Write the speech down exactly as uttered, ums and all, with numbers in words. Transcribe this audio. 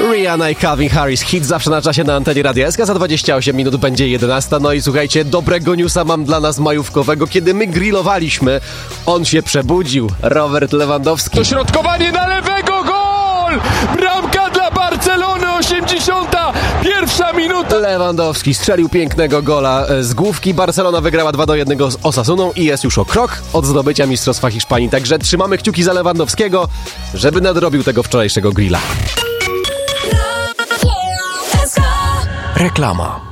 Rihanna i Calvin Harris. Hit zawsze na czasie na antenie Radia S K. Za dwadzieścia osiem minut będzie jedenasta. No i słuchajcie, dobrego newsa mam dla nas majówkowego. Kiedy my grillowaliśmy, on się przebudził. Robert Lewandowski. Dośrodkowanie na lewego, gol! Bramka dla Barcelony, osiemdziesiąta pierwsza minuta. Lewandowski strzelił pięknego gola z główki. Barcelona wygrała dwa do jednego z Osasuną i jest już o krok od zdobycia Mistrzostwa Hiszpanii. Także trzymamy kciuki za Lewandowskiego, żeby nadrobił tego wczorajszego grilla. Reklama.